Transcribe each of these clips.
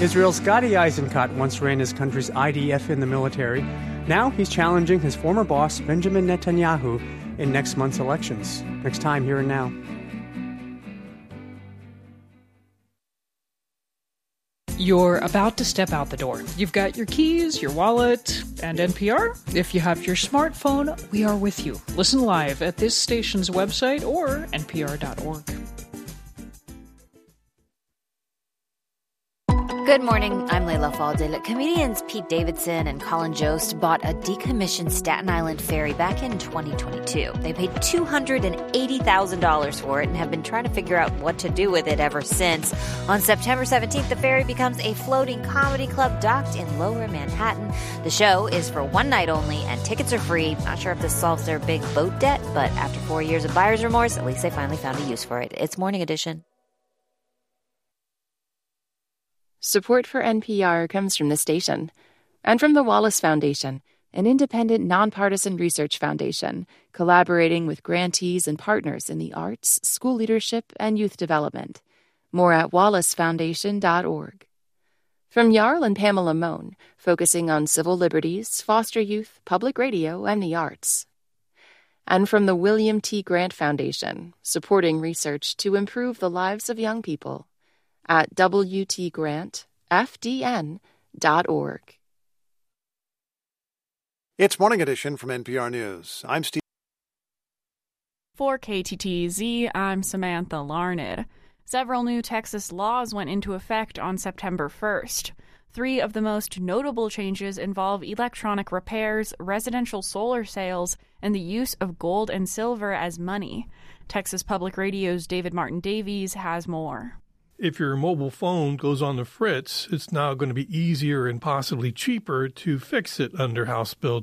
Israel's Gadi Eisenkot once ran his country's IDF in the military. Now he's challenging his former boss, Benjamin Netanyahu, in next month's elections. Next time, Here and Now. You're about to step out the door. You've got your keys, your wallet, and NPR. If you have your smartphone, we are with you. Listen live at this station's website or npr.org. Good morning, I'm Layla Faldil. Comedians Pete Davidson and Colin Jost bought a decommissioned Staten Island ferry back in 2022. They paid $280,000 for it and have been trying to figure out what to do with it ever since. On September 17th, the ferry becomes a floating comedy club docked in Lower Manhattan. The show is for one night only and tickets are free. Not sure if this solves their big boat debt, but after 4 years of buyer's remorse, at least they finally found a use for it. It's Morning Edition. Support for NPR comes from the station and from the Wallace Foundation, an independent, nonpartisan research foundation collaborating with grantees and partners in the arts, school leadership, and youth development. More at wallacefoundation.org. From Jarl and Pamela Mohn, focusing on civil liberties, foster youth, public radio, and the arts. And from the William T. Grant Foundation, supporting research to improve the lives of young people. At WTGrantFDN.org. It's Morning Edition from NPR News. I'm Steve. For KTTZ, I'm Samantha Larned. Several new Texas laws went into effect on September 1st. 3 of the most notable changes involve electronic repairs, residential solar sales, and the use of gold and silver as money. Texas Public Radio's David Martin Davies has more. If your mobile phone goes on the fritz, it's now going to be easier and possibly cheaper to fix it under House Bill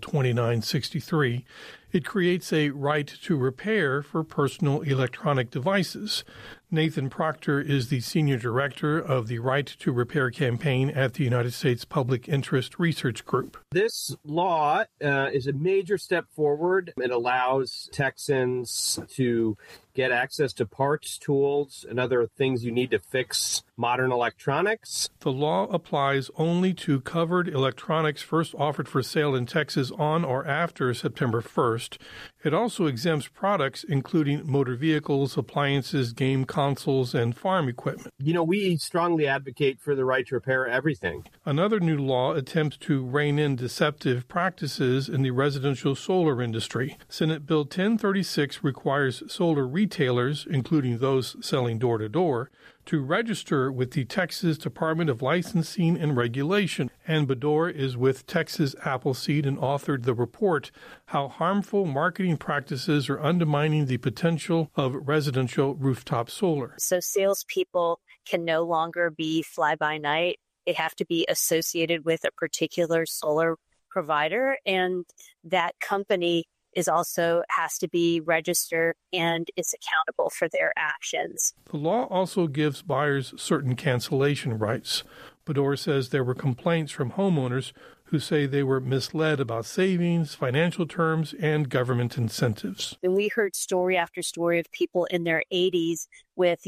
2963. It creates a right to repair for personal electronic devices. Nathan Proctor is the senior director of the Right to Repair campaign at the United States Public Interest Research Group. This law is a major step forward. It allows Texans to get access to parts, tools, and other things you need to fix modern electronics. The law applies only to covered electronics first offered for sale in Texas on or after September 1st. It also exempts products including motor vehicles, appliances, game consoles, and farm equipment. You know, we strongly advocate for the right to repair everything. Another new law attempts to rein in deceptive practices in the residential solar industry. Senate Bill 1036 requires solar retailers, including those selling door-to-door, to register with the Texas Department of Licensing and Regulation. Ann Bador is with Texas Appleseed and authored the report, How Harmful Marketing Practices Are Undermining the Potential of Residential Rooftop Solar. So salespeople can no longer be fly-by-night. They have to be associated with a particular solar provider, and that company also has to be registered and is accountable for their actions. The law also gives buyers certain cancellation rights. Bador says there were complaints from homeowners who say they were misled about savings, financial terms, and government incentives. And we heard story after story of people in their 80s with,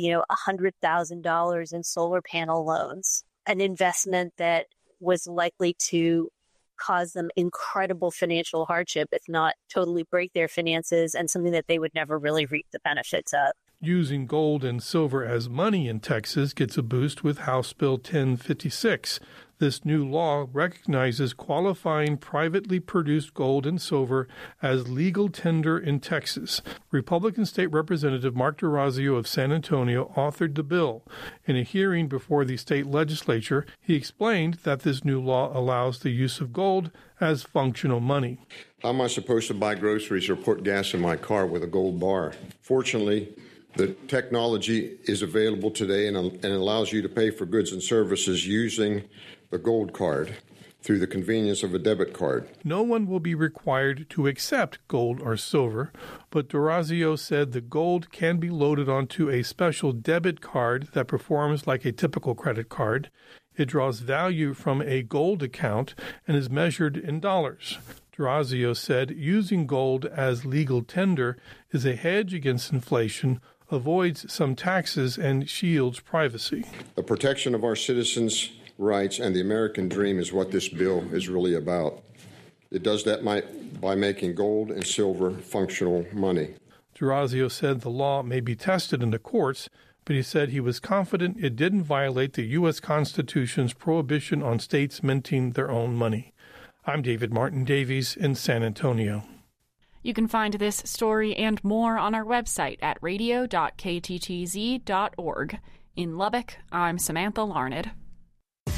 $100,000 in solar panel loans, an investment that was likely to cause them incredible financial hardship, if not totally break their finances, and something that they would never really reap the benefits of. Using gold and silver as money in Texas gets a boost with House Bill 1056. This new law recognizes qualifying privately produced gold and silver as legal tender in Texas. Republican State Representative Mark DeRazio of San Antonio authored the bill. In a hearing before the state legislature, he explained that this new law allows the use of gold as functional money. How am I supposed to buy groceries or put gas in my car with a gold bar? Fortunately, the technology is available today and allows you to pay for goods and services using the gold card through the convenience of a debit card. No one will be required to accept gold or silver, but DeRazio said the gold can be loaded onto a special debit card that performs like a typical credit card. It draws value from a gold account and is measured in dollars. DeRazio said using gold as legal tender is a hedge against inflation, avoids some taxes, and shields privacy. The protection of our citizens' rights and the American dream is what this bill is really about. It does that by making gold and silver functional money. D'Orazio said the law may be tested in the courts, but he said he was confident it didn't violate the U.S. Constitution's prohibition on states minting their own money. I'm David Martin Davies in San Antonio. You can find this story and more on our website at radio.kttz.org. In Lubbock, I'm Samantha Larned.